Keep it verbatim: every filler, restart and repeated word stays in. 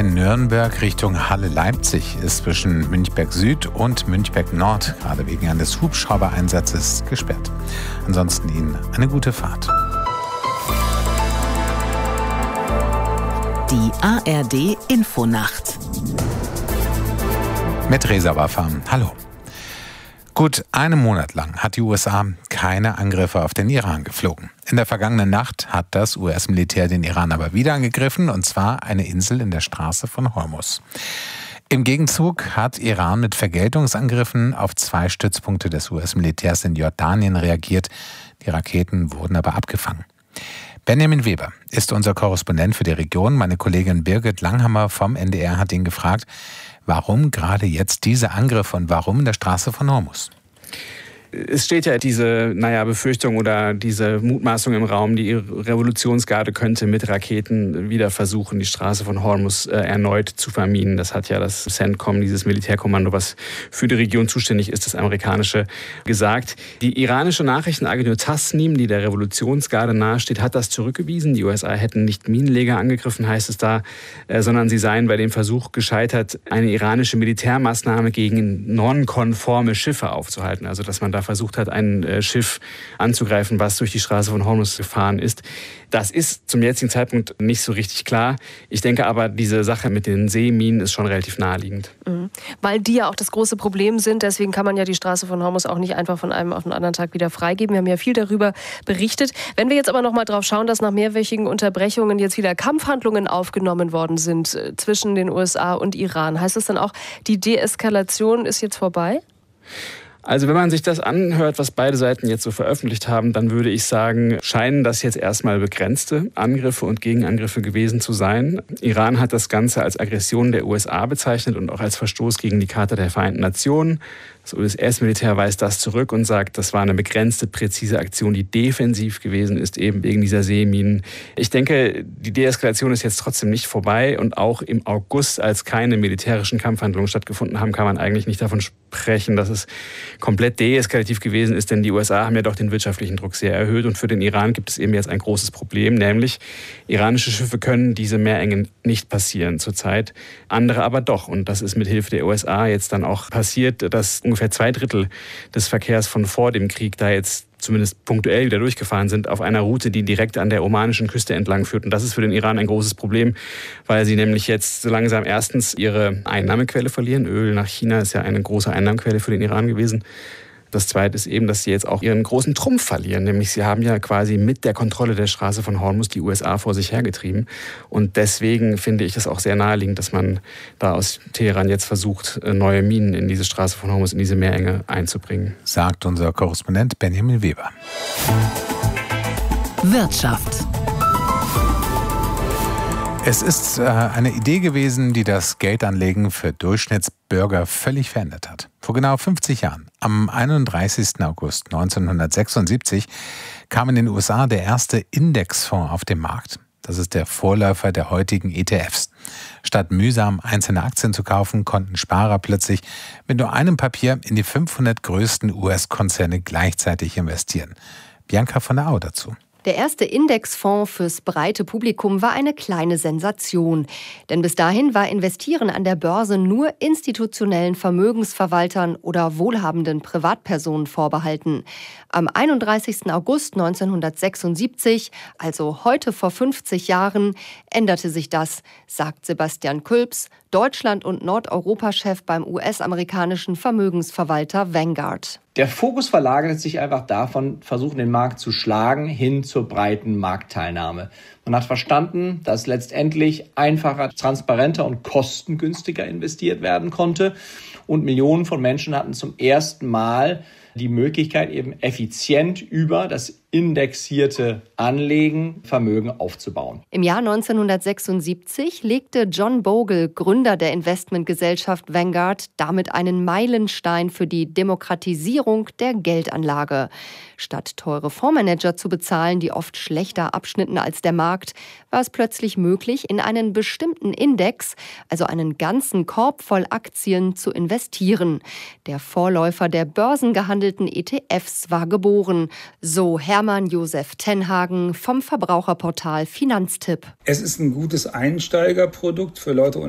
Nürnberg Richtung Halle-Leipzig ist zwischen Münchberg Süd und Münchberg Nord gerade wegen eines Hubschraubereinsatzes gesperrt. Ansonsten Ihnen eine gute Fahrt. Die A R D Infonacht Mit Reza Wafam. Hallo. Gut einen Monat lang hat die U S A keine Angriffe auf den Iran geflogen. In der vergangenen Nacht hat das U S-Militär den Iran aber wieder angegriffen, und zwar eine Insel in der Straße von Hormuz. Im Gegenzug hat Iran mit Vergeltungsangriffen auf zwei Stützpunkte des U S-Militärs in Jordanien reagiert. Die Raketen wurden aber abgefangen. Benjamin Weber ist unser Korrespondent für die Region. Meine Kollegin Birgit Langhammer vom N D R hat ihn gefragt, warum gerade jetzt diese Angriffe und warum in der Straße von Hormuz? Es steht ja diese, naja, Befürchtung oder diese Mutmaßung im Raum, die Revolutionsgarde könnte mit Raketen wieder versuchen, die Straße von Hormuz äh, erneut zu verminen. Das hat ja das CENTCOM, dieses Militärkommando, was für die Region zuständig ist, das amerikanische, gesagt. Die iranische Nachrichtenagentur Tasnim, die der Revolutionsgarde nahesteht, hat das zurückgewiesen. Die U S A hätten nicht Minenleger angegriffen, heißt es da, äh, sondern sie seien bei dem Versuch gescheitert, eine iranische Militärmaßnahme gegen non-konforme Schiffe aufzuhalten. Also, dass man da versucht hat, ein äh, Schiff anzugreifen, was durch die Straße von Hormuz gefahren ist. Das ist zum jetzigen Zeitpunkt nicht so richtig klar. Ich denke aber, diese Sache mit den Seeminen ist schon relativ naheliegend. Mhm. Weil die ja auch das große Problem sind. Deswegen kann man ja die Straße von Hormuz auch nicht einfach von einem auf den anderen Tag wieder freigeben. Wir haben ja viel darüber berichtet. Wenn wir jetzt aber noch mal drauf schauen, dass nach mehrwöchigen Unterbrechungen jetzt wieder Kampfhandlungen aufgenommen worden sind äh, zwischen den U S A und Iran, heißt das dann auch, die Deeskalation ist jetzt vorbei? Also wenn man sich das anhört, was beide Seiten jetzt so veröffentlicht haben, dann würde ich sagen, scheinen das jetzt erstmal begrenzte Angriffe und Gegenangriffe gewesen zu sein. Iran hat das Ganze als Aggression der U S A bezeichnet und auch als Verstoß gegen die Charta der Vereinten Nationen. Das U S-Militär weist das zurück und sagt, das war eine begrenzte, präzise Aktion, die defensiv gewesen ist, eben wegen dieser Seeminen. Ich denke, die Deeskalation ist jetzt trotzdem nicht vorbei, und auch im August, als keine militärischen Kampfhandlungen stattgefunden haben, kann man eigentlich nicht davon sprechen, dass es komplett deeskalativ gewesen ist, denn die U S A haben ja doch den wirtschaftlichen Druck sehr erhöht, und für den Iran gibt es eben jetzt ein großes Problem, nämlich iranische Schiffe können diese Meerengen nicht passieren zurzeit, andere aber doch, und das ist mit Hilfe der U S A jetzt dann auch passiert, dass ungefähr zwei Drittel des Verkehrs von vor dem Krieg da jetzt zumindest punktuell wieder durchgefahren sind, auf einer Route, die direkt an der omanischen Küste entlang führt. Und das ist für den Iran ein großes Problem, weil sie nämlich jetzt so langsam erstens ihre Einnahmequelle verlieren. Öl nach China ist ja eine große Einnahmequelle für den Iran gewesen. Das Zweite ist eben, dass sie jetzt auch ihren großen Trumpf verlieren. Nämlich sie haben ja quasi mit der Kontrolle der Straße von Hormuz die U S A vor sich hergetrieben. Und deswegen finde ich es auch sehr naheliegend, dass man da aus Teheran jetzt versucht, neue Minen in diese Straße von Hormuz, in diese Meerenge einzubringen. Sagt unser Korrespondent Benjamin Weber. Wirtschaft. Es ist äh, eine Idee gewesen, die das Geldanlegen für Durchschnittsbürger völlig verändert hat. Vor genau fünfzig Jahren, am einunddreißigsten August neunzehnhundertsechsundsiebzig, kam in den U S A der erste Indexfonds auf den Markt. Das ist der Vorläufer der heutigen E T Fs. Statt mühsam einzelne Aktien zu kaufen, konnten Sparer plötzlich mit nur einem Papier in die fünfhundert größten U S-Konzerne gleichzeitig investieren. Bianca von der Au dazu. Der erste Indexfonds fürs breite Publikum war eine kleine Sensation. Denn bis dahin war Investieren an der Börse nur institutionellen Vermögensverwaltern oder wohlhabenden Privatpersonen vorbehalten. Am einunddreißigsten August neunzehnhundertsechsundsiebzig, also heute vor fünfzig Jahren, änderte sich das, sagt Sebastian Kulps, Deutschland- und Nordeuropa-Chef beim U S-amerikanischen Vermögensverwalter Vanguard. Der Fokus verlagert sich einfach davon, versuchen den Markt zu schlagen, hin zur breiten Marktteilnahme. Man hat verstanden, dass letztendlich einfacher, transparenter und kostengünstiger investiert werden konnte. Und Millionen von Menschen hatten zum ersten Mal die Möglichkeit, eben effizient über das indexierte Anlegen Vermögen aufzubauen. Im Jahr neunzehnhundertsechsundsiebzig legte John Bogle, Gründer der Investmentgesellschaft Vanguard, damit einen Meilenstein für die Demokratisierung der Geldanlage. Statt teure Fondsmanager zu bezahlen, die oft schlechter abschnitten als der Markt, war es plötzlich möglich, in einen bestimmten Index, also einen ganzen Korb voll Aktien, zu investieren. Der Vorläufer der börsengehandelten E T Fs war geboren. So Hermann Josef Tenhagen vom Verbraucherportal Finanztipp. Es ist ein gutes Einsteigerprodukt für Leute